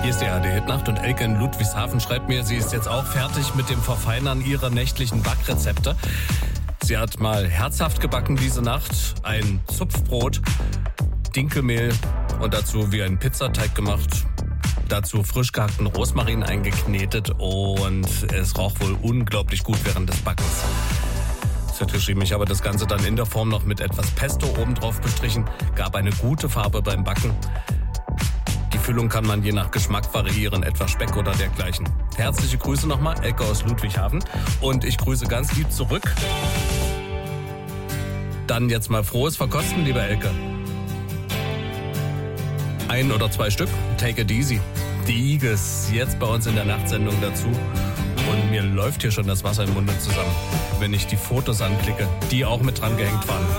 Hier ist die ARD-Hitnacht und Elke in Ludwigshafen schreibt mir, sie ist jetzt auch fertig mit dem Verfeinern ihrer nächtlichen Backrezepte. Sie hat mal herzhaft gebacken diese Nacht, ein Zupfbrot, Dinkelmehl und dazu wie einen Pizzateig gemacht. Dazu frisch gehackten Rosmarin eingeknetet und es roch wohl unglaublich gut während des Backens. Sie hat geschrieben, ich habe das Ganze dann in der Form noch mit etwas Pesto obendrauf bestrichen, gab eine gute Farbe beim Backen. Die Füllung kann man je nach Geschmack variieren, etwa Speck oder dergleichen. Herzliche Grüße nochmal, Elke aus Ludwigshafen. Und ich grüße ganz lieb zurück. Dann jetzt mal frohes Verkosten, liebe Elke. 1 oder 2 Stück, take it easy. Die Igels, jetzt bei uns in der Nachtsendung dazu. Und mir läuft hier schon das Wasser im Munde zusammen, wenn ich die Fotos anklicke, die auch mit dran gehängt waren.